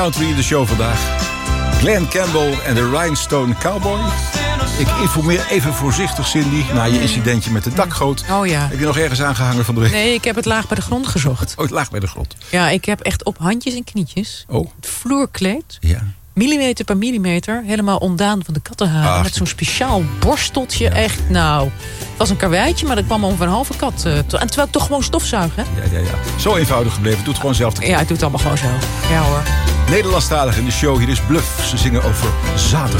Country in de show vandaag. Glenn Campbell en de Rhinestone Cowboy. Ik informeer even voorzichtig, Cindy, na je incidentje met de dakgoot. Oh ja. Heb je nog ergens aangehangen van de week? Nee, ik heb het laag bij de grond gezocht. Oh, het laag bij de grond. Ja, ik heb echt op handjes en knietjes het vloerkleed, Ja. millimeter per millimeter, helemaal ontdaan van de kattenharen. Met zo'n speciaal borsteltje. Ja. Echt, nou, het was een karweitje, maar dat kwam over een halve kat. En terwijl ik toch gewoon stofzuig, hè? Ja. Zo eenvoudig gebleven. Doe het gewoon zelf. Ja, ik doe het allemaal gewoon zo. Ja hoor. Nederlandstalig in de show. Hier is Bluff. Ze zingen over zaterdag.